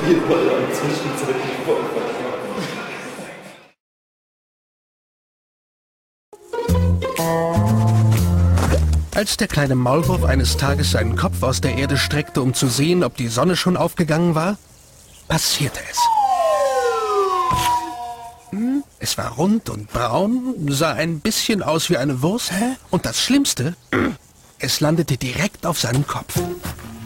Wir wollen zwischenzeitlich vorfahren. Als der kleine Maulwurf eines Tages seinen Kopf aus der Erde streckte, um zu sehen, ob die Sonne schon aufgegangen war, passierte es. Es war rund und braun, sah ein bisschen aus wie eine Wurst und das Schlimmste, es landete direkt auf seinem Kopf.